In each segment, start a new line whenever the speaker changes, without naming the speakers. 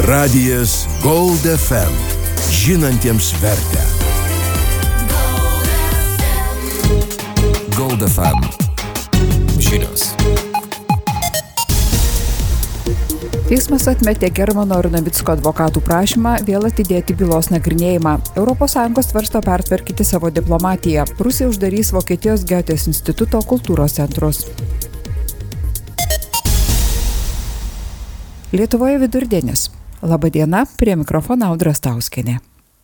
Radijas Gold FM. Žinantiems vertę. Gold FM. Žinios.
Teismas atmetė Germano ir Navicko advokatų prašymą vėl atidėti bylos nagrinėjimą. ES svarsto pertvarkyti savo diplomatiją. Rusija uždarys Vokietijos Goetės instituto kultūros centrus. Lietuvoje vidurdienis. Labadiena, prie mikrofono Audra Stauskienė.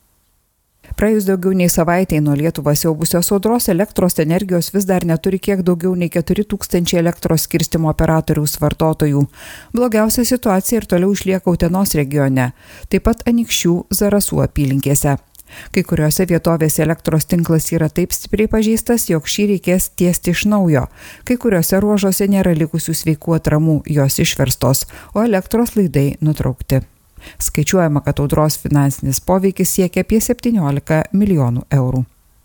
Praėjus daugiau nei savaitei nuo Lietuvą siaubusios audros elektros energijos vis dar neturi kiek daugiau nei 4000 elektros skirstymo operatoriaus vartotojų. Blogiausia situacija ir toliau išlieka Utenos regione, taip pat Anykščių, Zarasų apylinkėse. Kai kuriuose vietovėse elektros tinklas yra taip stipriai pažeistas, jog šį reikės tiesti iš naujo. Kai kuriuose ruožuose nėra likusių sveikų atramų, jos išverstos, o elektros laidai nutraukti. Skaičiuojama, kad audros finansinis poveikis siekia apie 17 milijonų eurų.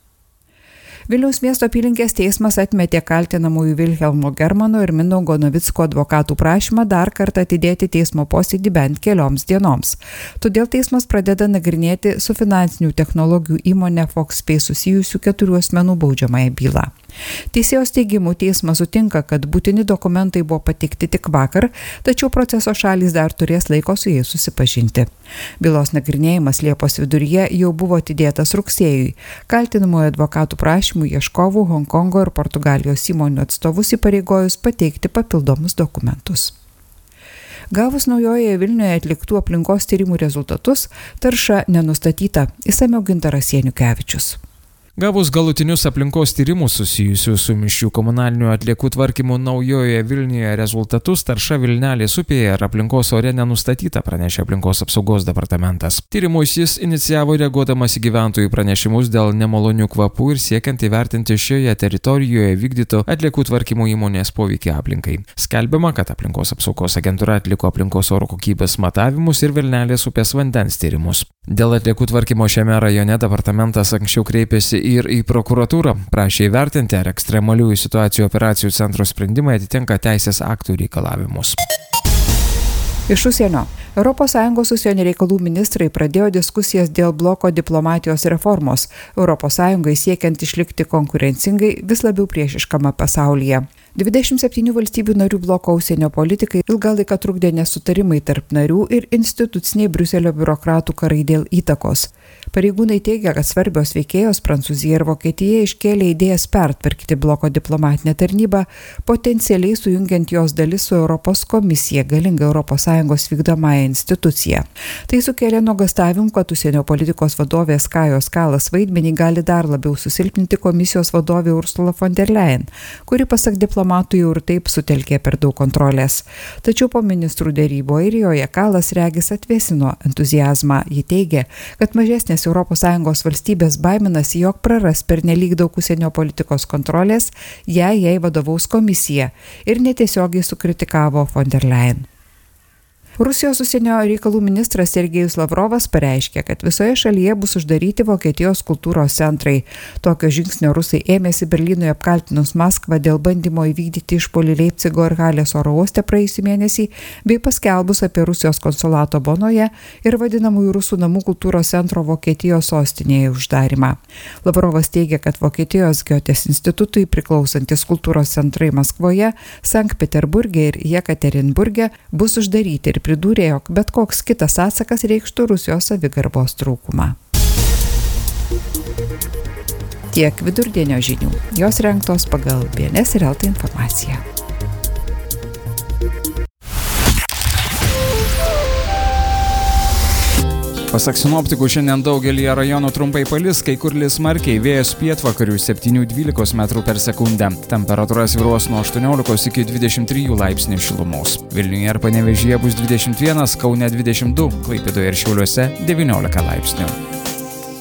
Vilniaus miesto apylinkės teismas atmetė kaltinamųjų Vilhelmo Germano ir Mindaugo Navicko advokatų prašymą dar kartą atidėti teismo posėdį bent kelioms dienoms. Todėl teismas pradeda nagrinėti su finansinių technologijų įmonė Foxpay susijusių 4 asmenų baudžiamąją bylą. Teisėjos teigimu teismas sutinka, kad būtini dokumentai buvo pateikti tik vakar, tačiau proceso šalys dar turės laiko su jais susipažinti. Bylos nagrinėjimas Liepos viduryje jau buvo atidėtas rugsėjui. Kaltinamųjų advokatų prašymų ieškovų Honkongo ir Portugalijos įmonių atstovus įpareigojus pateikti papildomus dokumentus. Gavus Naujojoje Vilniuje atliktų aplinkos tyrimų rezultatus, tarša nenustatyta. Išsamiau Gintaras Janukevičius.
Gavus galutinius aplinkos tyrimus susijusių su mišrių komunalinių atliekų tvarkymu Naujojoje Vilniuje rezultatus, tarša Vilnelės upėje ir aplinkos ore nenustatyta, pranešė aplinkos apsaugos departamentas. Tyrimus jis inicijavo reaguodamas į gyventojų pranešimus dėl nemalonių kvapų ir siekiant įvertinti šioje teritorijoje vykdyto atliekų tvarkymo įmonės poveikį aplinkai. Skelbiama, kad aplinkos apsaugos agentūra atliko aplinkos oro kokybės matavimus ir Vilnelės upės vandens tyrimus. Dėl atliekų tvarkymo šiame rajone departamentas anksčiau kreipėsi ir į prokuratūrą, prašė įvertinti, ar ekstremaliųjų situacijų operacijų centro sprendimai atitinka teisės aktų reikalavimus.
Iš užsienio. ES užsienio reikalų ministrai pradėjo diskusijas dėl bloko diplomatijos reformos, ES siekiant išlikti konkurencingai vis labiau priešiškame pasaulyje. 27 valstybių narių bloko užsienio politikai ilgą laiką trukdė nesutarimai tarp narių ir instituciniai Briuselio biurokratų karai dėl įtakos. Pareigūnai teigia, kad svarbios veikėjos Prancūzija ir Vokietija iškėlė idėjas pertvarkyti bloko diplomatinę tarnybą, potencialiai sujungiant jos dalis su Europos komisija, galinga ES vykdomąją instituciją. Tai sukėlė nuogąstavimų, kad užsienio politikos vadovės Kajos Kalas vaidmenį gali dar labiau susilpninti komisijos vadovė Ursula von der Leyen, kuri pasak diplomatų jau ir taip sutelkė per daug kontrolės. Tačiau po ministrų derybų Airijoje Kalas regis atvėsino entuziazmą. Ji teigia, kad mažesnės ES valstybės baiminasi, jog praras pernelyg daug užsienio politikos kontrolės, jei vadovaus komisija, ir netiesiogiai sukritikavo von der Leyen. Rusijos užsienio reikalų ministras Sergejus Lavrovas pareiškė, kad visoje šalyje bus uždaryti Vokietijos kultūros centrai. Tokio žingsnio rusai ėmėsi Berlynui apkaltinus Maskvą dėl bandymo įvykdyti išpuolį Leipcigo ir Halės oro uoste praėjusį mėnesį, bei paskelbus apie Rusijos konsulato Bonoje ir vadinamųjų rusų namų kultūros centro Vokietijos sostinėje uždarimą. Lavrovas teigia, kad Vokietijos Goetės institutui priklausantis kultūros centrai Maskvoje, Sankt Peterburge ir Jekaterinburge bus uždaryti ir pridūrė, jog bet koks kitas atsakas reikštų Rusijos savigarbos trūkumą. Tiek vidurdienio žinių. Jos rengtos pagal BNS ir LT informaciją.
Pasak sinoptikų, šiandien daugelį rajonų trumpai palis, kai kur lis smarkiai, vėjas pietvakarių 7-12 metrų per sekundę. Temperatūra svyruos nuo 18 iki 23 laipsnių šilumos. Vilniuje ir Panevėžyje bus 21, Kaune 22, Klaipėdoje ir Šiauliuose 19 laipsnių.